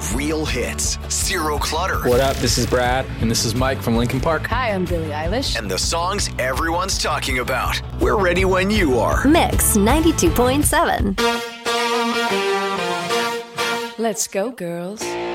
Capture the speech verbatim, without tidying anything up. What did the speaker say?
Real hits, zero clutter. What up? This is Brad. And this is Mike from Linkin Park. Hi, I'm Billie Eilish. And the songs everyone's talking about. We're ready when you are. Mix ninety-two point seven. Let's go, girls.